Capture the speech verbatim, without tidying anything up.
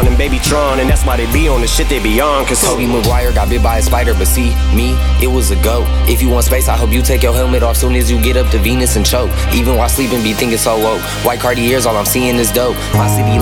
Tron and Baby Tron, and that's why they be on the shit they be on. Cause Tobey Maguire got bit by a spider, but see, me, it was a go. If you want space, I hope you take your helmet off soon as you get up to Venus and choke. Even while sleeping, be thinking so woke. White Cartiers, all I'm seeing is dope. My city